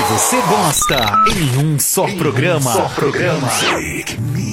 você gosta em um só programa. Freak Me.